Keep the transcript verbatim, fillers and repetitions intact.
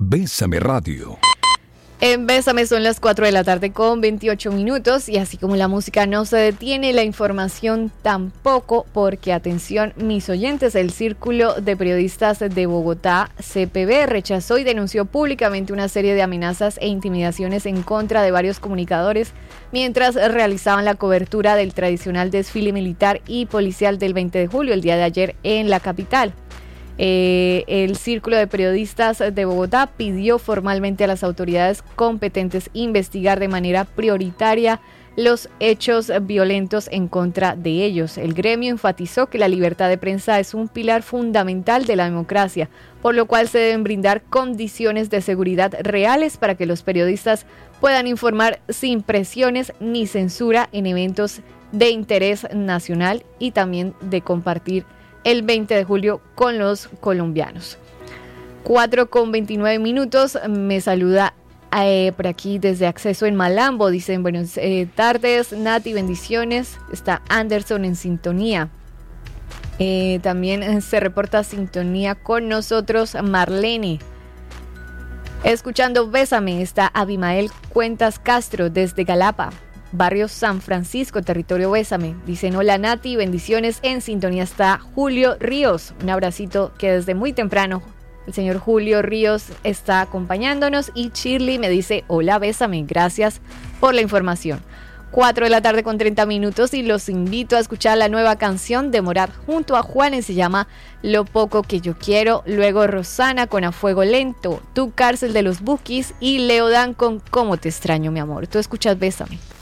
Bésame Radio. En Bésame son las cuatro de la tarde con veintiocho minutos y así como la música no se detiene, la información tampoco, porque atención mis oyentes, el Círculo de Periodistas de Bogotá, C P B, rechazó y denunció públicamente una serie de amenazas e intimidaciones en contra de varios comunicadores mientras realizaban la cobertura del tradicional desfile militar y policial del veinte de julio, el día de ayer en la capital. Eh, el Círculo de Periodistas de Bogotá pidió formalmente a las autoridades competentes investigar de manera prioritaria los hechos violentos en contra de ellos. El gremio enfatizó que la libertad de prensa es un pilar fundamental de la democracia, por lo cual se deben brindar condiciones de seguridad reales para que los periodistas puedan informar sin presiones ni censura en eventos de interés nacional y también de compartir el veinte de julio con los colombianos. cuatro con veintinueve minutos, me saluda eh, por aquí desde Acceso en Malambo, dicen buenas eh, tardes Nati, bendiciones, está Anderson en sintonía, eh, también se reporta sintonía con nosotros Marlene. Escuchando Bésame está Abimael Cuentas Castro desde Galapa, Barrio San Francisco, territorio Bésame. Dicen hola Nati, bendiciones. En sintonía está Julio Ríos. Un abracito que desde muy temprano el señor Julio Ríos está acompañándonos. Y Shirley me dice hola Bésame, gracias por la información. cuatro de la tarde con treinta minutos y los invito a escuchar la nueva canción de Morat junto a Juanes, se llama Lo Poco Que Yo Quiero. Luego Rosana con A Fuego Lento, Tu Cárcel de los Bukis y Leodan con Cómo Te Extraño Mi Amor. Tú escuchas Bésame.